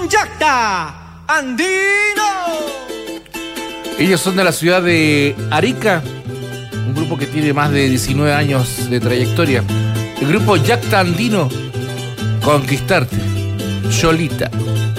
con Yacta Andino. Ellos son de la ciudad de Arica, un grupo que tiene más de 19 años de trayectoria. El grupo Yacta Andino, Conquistarte, Cholita.